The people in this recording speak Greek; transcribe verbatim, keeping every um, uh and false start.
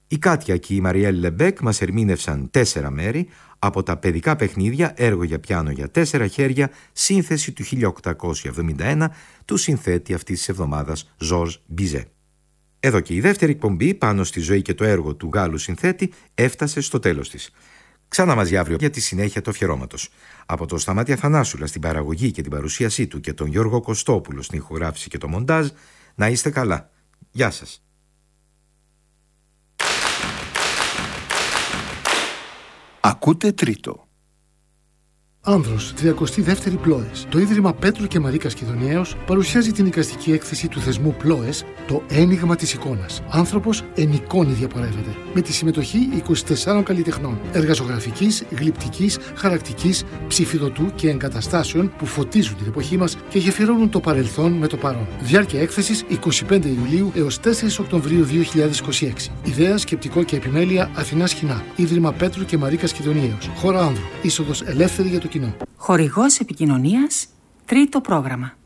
Η Κάτια και η Μαριέλ Λεμπέκ μας ερμήνευσαν τέσσερα μέρη από τα παιδικά παιχνίδια «Έργο για πιάνο για τέσσερα χέρια», σύνθεση του χίλια οκτακόσια εβδομήντα ένα του συνθέτη αυτής της εβδομάδας Ζορζ Μπιζέ. Εδώ και η δεύτερη εκπομπή πάνω στη ζωή και το έργο του Γάλλου συνθέτη έφτασε στο τέλος της. Ξανά μαζί αύριο για τη συνέχεια του αφιερώματος. Από το Σταμάτη Αθανάσουλα στην παραγωγή και την παρουσίασή του και τον Γιώργο Κωστόπουλο στην ηχογράφηση και το μοντάζ, να είστε καλά. Γεια σας. Ακούτε τρίτο. Άνδρος, τριακοστή δεύτερη Πλόες. Το Ίδρυμα Πέτρου και Μαρίκας Κιδωνιαίος παρουσιάζει την εικαστική έκθεση του θεσμού Πλόες, το ένιγμα της εικόνας. Άνθρωπος εν εικόνη διαπορεύεται. Με τη συμμετοχή είκοσι τεσσάρων καλλιτεχνών. Εργαζογραφικής, γλυπτικής, χαρακτικής, ψηφιδωτού και εγκαταστάσεων που φωτίζουν την εποχή μας και γεφυρώνουν το παρελθόν με το παρόν. Διάρκεια έκθεσης εικοστή πέμπτη Ιουλίου έως τέσσερις Οκτωβρίου δύο χιλιάδες είκοσι έξι. Ιδέα, σκεπτικό και επιμέλεια Αθηνάς Χινά. Ίδρυμα Πέτρου και Μαρίκας Κιδωνιαίος. Χώρα Άνδρου. Είσοδος ελεύθερη για το κοινό. Χορηγός επικοινωνίας, τρίτο πρόγραμμα.